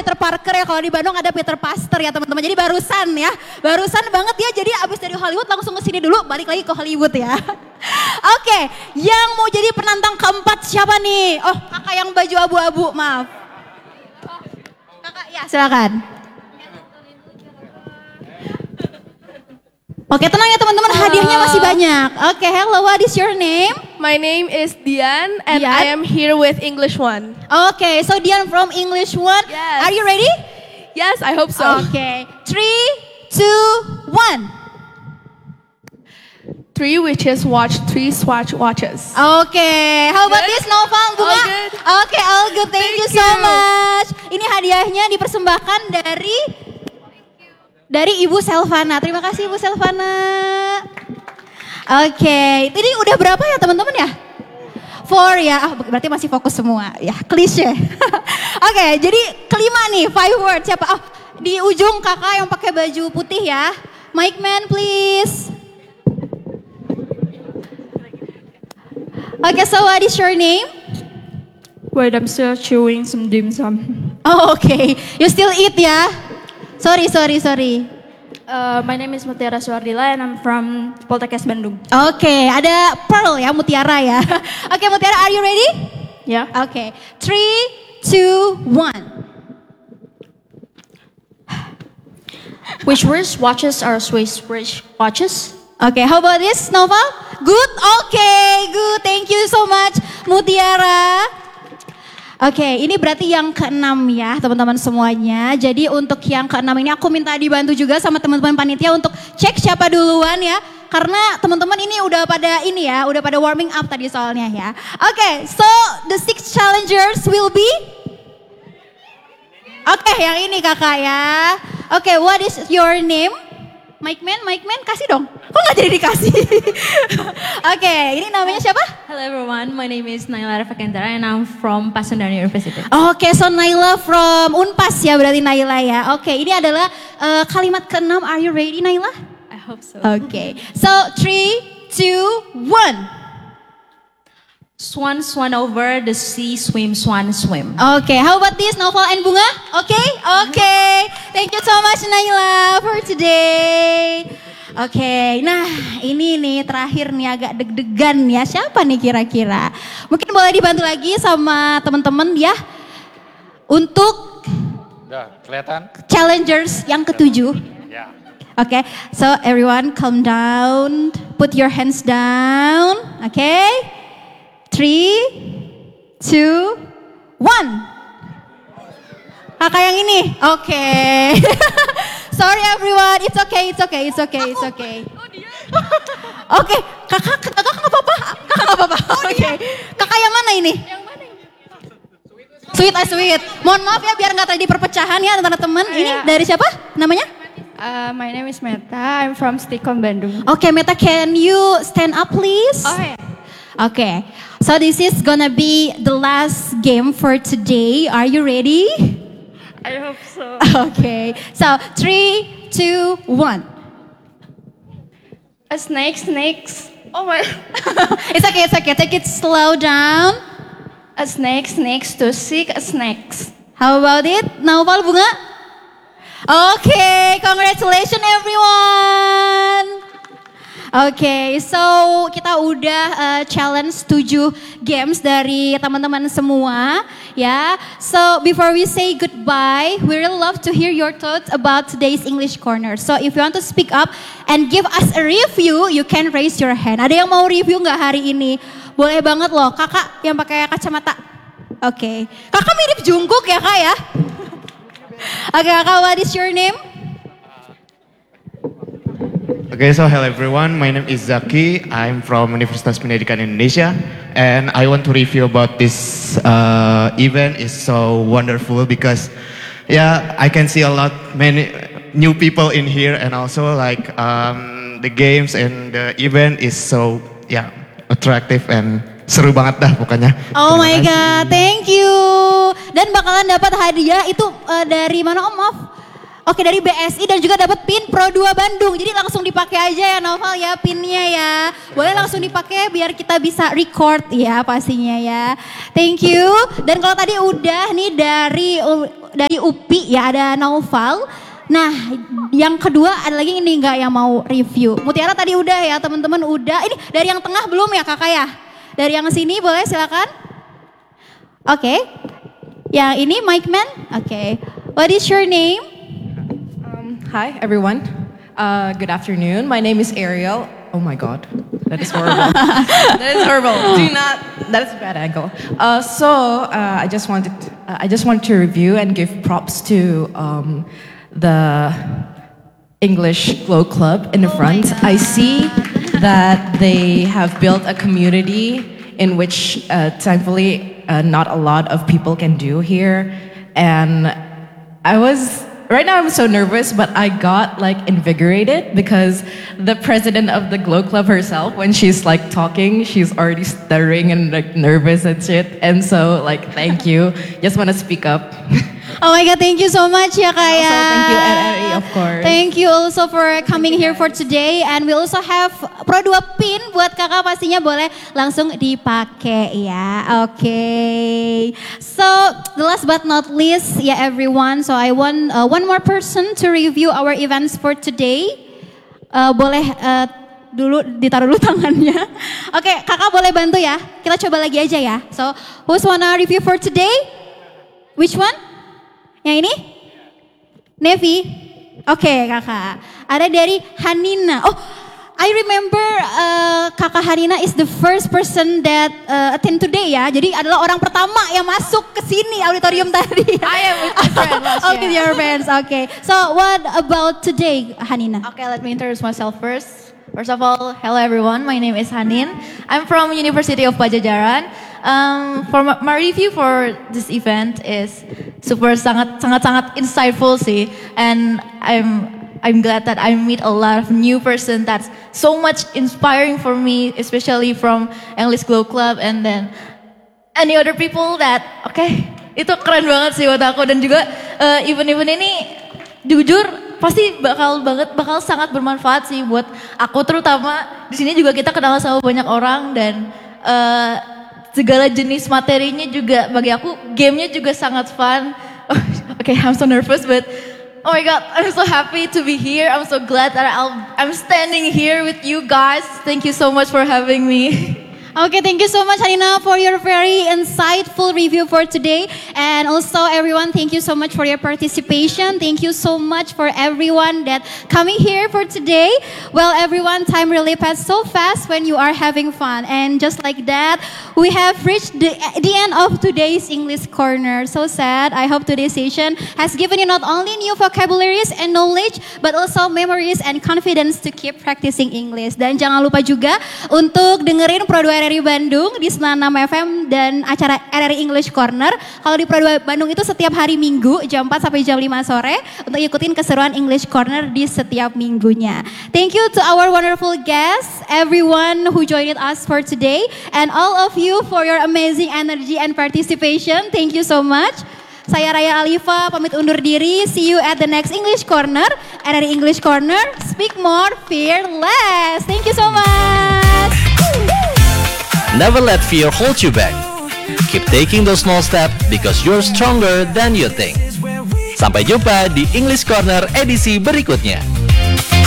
Peter Parker ya, kalau di Bandung ada Peter Pastor ya teman-teman. Jadi barusan ya, barusan banget ya. Jadi abis dari Hollywood langsung ke sini dulu, balik lagi ke Hollywood ya. Oke, yang mau jadi penantang keempat siapa nih? Oh, kakak yang baju abu-abu, maaf. Kakak ya, silakan. Oke, tenang ya teman-teman, hadiahnya masih banyak. Oke, hello, what is your name? My name is Dian and Dian? I am here with English 1. Okay, so Dian from English 1. Yes. Are you ready? Yes, I hope so. Okay, 3, 2, 1. 3 witches watch 3 swatch watches. Okay, how about Good? this Noval, Bunga? All good. Okay, all good. Thank you so much. Ini hadiahnya dipersembahkan dari Ibu Selvana. Terima kasih Ibu Selvana. Oke, ini udah berapa ya teman-teman ya? 4 ya, berarti masih fokus semua. Ya, klise. Oke, jadi kelima nih, 5 words. Siapa? Oh, di ujung kakak yang pakai baju putih ya. Mic man please. Oke, so what is your name? Wait, I'm still chewing some dim sum. Oh, okay. You still eat ya? Sorry. My name is Mutiara Suardila and I'm from Poltekkes Bandung. Oke, ada Pearl ya, Mutiara ya. Oke, Mutiara, are you ready? Yeah. Oke, 3, 2, 1. Which watches are Swiss watches? Oke, how about this, Noval? Good, good. Thank you so much, Mutiara. Oke, ini berarti yang keenam ya teman-teman semuanya. Jadi untuk yang keenam ini aku minta dibantu juga sama teman-teman panitia untuk cek siapa duluan ya. Karena teman-teman ini udah pada warming up tadi soalnya ya. Oke, so the 6 challengers will be. Oke, yang ini kakak ya. Oke, what is your name? Mic man, kasih dong. Kok gak jadi dikasih? Oke, ini namanya siapa? Hello everyone, my name is Naila Rafakendra and I'm from Pasundan University. Oke, so Naila from Unpas ya berarti Naila ya. Oke, ini adalah kalimat ke-6. Are you ready Naila? I hope so. Oke, so 3, 2, 1. Swan over the sea, swim. Oke, how about this Noval and Bunga? Oke. Thank you so much Naila for today. Oke, nah ini nih terakhir nih agak deg-degan ya. Siapa nih kira-kira? Mungkin boleh dibantu lagi sama teman-teman ya. Untuk Udah kelihatan? challengers yang ketujuh. Ya. Oke, so everyone calm down. Put your hands down. Oke. 3, 2, 1. Kakak yang ini. Oke. Sorry everyone. It's okay. Oke, kakak nggak apa-apa. Oke. Kakak yang mana ini? Sweet. Mohon maaf ya biar nggak terjadi perpecahan ya antara teman. Ini dari siapa? Namanya? My name is Meta. I'm from Stikom Bandung. Oke, Meta, can you stand up please? Oh yeah. Okay, so this is gonna be the last game for today. Are you ready? I hope so. Okay, so 3, 2, 1. A snakes. Oh my. It's okay. Take it slow down. A snake to seek a snacks. How about it? Naufal, Bunga? Okay, congratulations everyone. Oke, so kita udah challenge 7 games dari teman-teman semua ya. So before we say goodbye, we really love to hear your thoughts about today's English Corner. So if you want to speak up and give us a review, you can raise your hand. Ada yang mau review nggak hari ini? Boleh banget loh, kakak yang pakai kacamata. Oke, kakak mirip Jungkook ya kak ya? Oke, kakak, what is your name? Okay, so hello everyone. My name is Zaki. I'm from Universitas Pendidikan Indonesia, and I want to review about this event. It's so wonderful because, I can see many new people in here, and also like the games and the event is so attractive and seru banget dah pokoknya. Oh my god, thank you. Dan bakalan dapat hadiah itu dari mana Om? Maaf. Oke, dari BSI dan juga dapat pin Pro 2 Bandung. Jadi langsung dipakai aja ya Noval ya pinnya ya. Boleh langsung dipakai biar kita bisa record ya pastinya ya. Thank you. Dan kalau tadi udah nih dari UPI ya ada Noval. Nah, yang kedua ada lagi ini nggak yang mau review. Mutiara tadi udah ya teman-teman udah. Ini dari yang tengah belum ya kakak ya? Dari yang sini boleh silakan. Oke. Yang ini Mike Man. Oke. What is your name? Hi, everyone. Good afternoon. My name is Ariel. Oh my God, that is horrible. That is horrible. Do not. That is a bad angle. I just wanted to review and give props to the English Glow Club in the front. I see that they have built a community in which, thankfully, not a lot of people can do here, and right now I'm so nervous, but I got like invigorated because the president of the Glow Club herself, when she's like talking, she's already stuttering and like nervous and shit. And so like, thank you. Just want to speak up. Oh my God, thank you so much ya Kak ya. Also, thank you RRI of course. Thank you also for coming here for today, and we also have Pro 2 pin buat kakak pastinya boleh langsung dipakai ya. Oke. So the last but not least ya everyone, so I want one more person to review our events for today. Boleh dulu ditaruh dulu tangannya. Oke, kakak boleh bantu ya. Kita coba lagi aja ya. So who's wanna review for today? Which one? Yang ini? Nevi? Oke kakak. Ada dari Hanina. Oh, I remember kakak Hanina is the first person that attend today ya. Jadi adalah orang pertama yang masuk ke sini auditorium tadi. I am with my friend last Oh, with your friends. Okay. So what about today, Hanina? Okay, let me introduce myself first. First of all, hello everyone. My name is Hanin. I'm from University of Pajajaran. For my review for this event is sangat insightful sih, and I'm glad that I meet a lot of new person that's so much inspiring for me, especially from English Glow Club, and then any other people that itu keren banget sih buat aku, dan juga event-event ini jujur pasti bakal sangat bermanfaat sih buat aku, terutama di sini juga kita kenal sama banyak orang, dan segala jenis materinya juga bagi aku, gamenya juga sangat fun. I'm so nervous, but oh my God, I'm so happy to be here. I'm so glad that I'm standing here with you guys. Thank you so much for having me. Okay, thank you so much, Hanina, for your very insightful review for today. And also, everyone, thank you so much for your participation. Thank you so much for everyone that coming here for today. Well, everyone, time really passed so fast when you are having fun. And just like that, we have reached the end of today's English Corner. So sad. I hope today's session has given you not only new vocabularies and knowledge, but also memories and confidence to keep practicing English. Dan jangan lupa juga untuk dengerin Pro 2 RRI Bandung di 96 FM dan acara RRI English Corner. Kalau di Pro 2 Bandung itu setiap hari Minggu jam 4 sampai jam 5 sore untuk ikutin keseruan English Corner di setiap minggunya. Thank you to our wonderful guests, everyone who joined us for today, and all of you for your amazing energy and participation. Thank you so much. Saya Raya Alifa pamit undur diri. See you at the next English Corner. RRI English Corner. Speak more, fear less. Thank you so much. Never let fear hold you back. Keep taking those small steps because you're stronger than you think. Sampai jumpa di English Corner edisi berikutnya.